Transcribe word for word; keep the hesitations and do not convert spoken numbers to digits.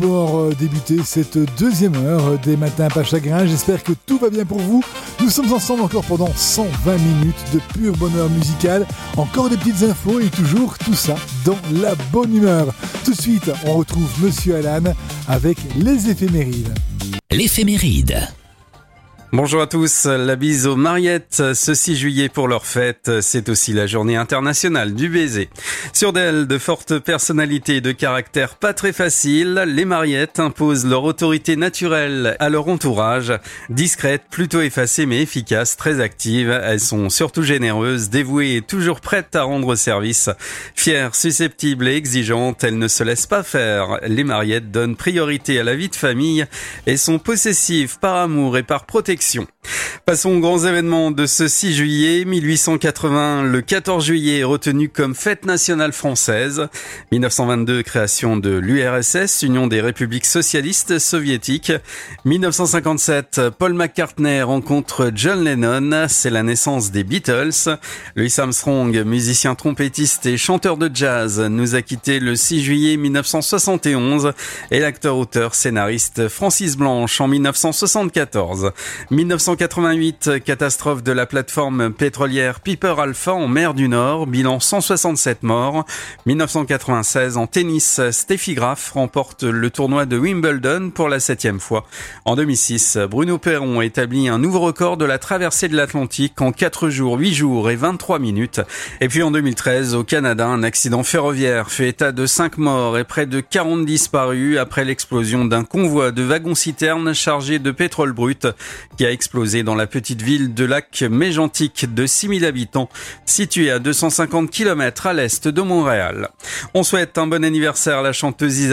pour débuter cette deuxième heure des Matins Pas Chagrin. J'espère que tout va bien pour vous. Nous sommes ensemble encore pendant cent vingt minutes de pur bonheur musical. Encore des petites infos et toujours tout ça dans la bonne humeur. Tout de suite, on retrouve Monsieur Alan avec les éphémérides. L'éphéméride. Bonjour à tous, la bise aux Mariettes, ce six juillet pour leur fête, c'est aussi la journée internationale du baiser. Sur d'elles, de fortes personnalités de caractère pas très facile, les Mariettes imposent leur autorité naturelle à leur entourage. Discrètes, plutôt effacées mais efficaces, très actives, elles sont surtout généreuses, dévouées et toujours prêtes à rendre service. Fières, susceptibles et exigeantes, elles ne se laissent pas faire. Les Mariettes donnent priorité à la vie de famille et sont possessives par amour et par protection. Passons aux grands événements de ce six juillet. mille huit cent quatre-vingts, le quatorze juillet est retenu comme fête nationale française. mille neuf cent vingt-deux, création de l'U R S S, Union des républiques socialistes soviétiques. mille neuf cent cinquante-sept, Paul McCartney rencontre John Lennon, c'est la naissance des Beatles. Louis Armstrong, musicien trompettiste et chanteur de jazz, nous a quitté le six juillet mille neuf cent soixante et onze. Et l'acteur, auteur, scénariste Francis Blanche en mille neuf cent soixante-quatorze. mille neuf cent quatre-vingt-huit, catastrophe de la plateforme pétrolière Piper Alpha en mer du Nord, bilan cent soixante-sept morts. mille neuf cent quatre-vingt-seize, en tennis, Steffi Graf remporte le tournoi de Wimbledon pour la septième fois. En deux mille six, Bruno Perron établit un nouveau record de la traversée de l'Atlantique en quatre jours, huit jours et vingt-trois minutes. Et puis en deux mille treize, au Canada, un accident ferroviaire fait état de cinq morts et près de quarante disparus après l'explosion d'un convoi de wagons-citernes chargés de pétrole brut qui a explosé dans la petite ville de Lac-Mégantic de six mille habitants, située à deux cent cinquante kilomètres à l'est de Montréal. On souhaite un bon anniversaire à la chanteuse Isabelle